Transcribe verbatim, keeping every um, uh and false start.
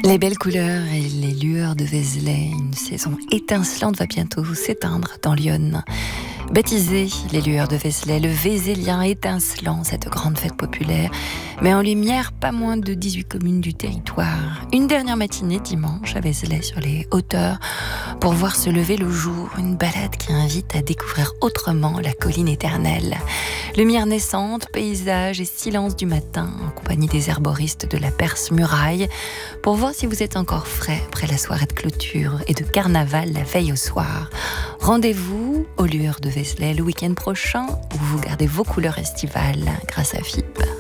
Les belles couleurs et les lueurs de Vézelay, une saison étincelante va bientôt s'éteindre dans l'Yonne. Baptisé les lueurs de Vézelay, le Vézélien étincelant, cette grande fête populaire, met en lumière pas moins de dix-huit communes du territoire. Une dernière matinée dimanche à Vézelay sur les hauteurs pour voir se lever le jour, une balade qui invite à découvrir autrement la colline éternelle. Lumière naissante, paysage et silence du matin en compagnie des herboristes de la Perse Muraille pour voir si vous êtes encore frais après la soirée de clôture et de carnaval la veille au soir. Rendez-vous aux lueurs de Vézelay le week-end prochain où vous gardez vos couleurs estivales grâce à F I P.